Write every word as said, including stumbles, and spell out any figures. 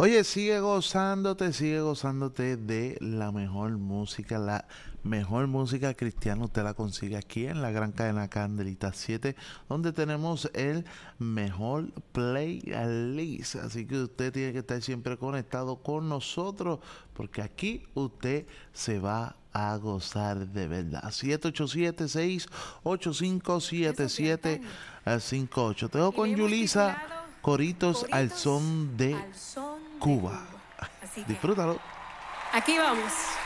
Oye, sigue gozándote, sigue gozándote de la mejor música, la mejor música cristiana. Usted la consigue aquí en la gran cadena Candelita siete, donde tenemos el mejor playlist. Así que usted tiene que estar siempre conectado con nosotros, porque aquí usted se va a gozar de verdad. siete ocho siete, seis ocho cinco, siete siete cinco ocho. Te dejo Y le con hemos Yulisa, titulado Coritos al Coritos son de al son de Cuba. Cuba. Así que Disfrútalo. aquí vamos.